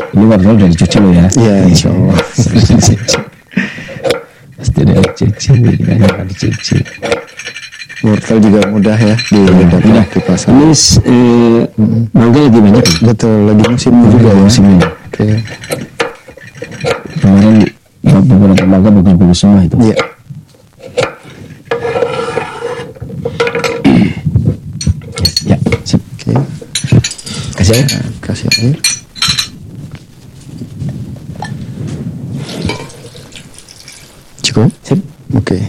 Ini wortel udah dicuci lo ya? Iya, insya Allah. Pasti udah dicuci, kan dicuci. Wortel juga mudah ya Mudah di pasar. Ini mangga lagi banyak ya? Betul, lagi musimnya juga ya. Musimnya. Oke. Kemarin beberapa mangga bagus-bagus semua itu. Iya. Ya, sip. Oke. Kasih ya. Kasih air. Cukup? Sip. Oke.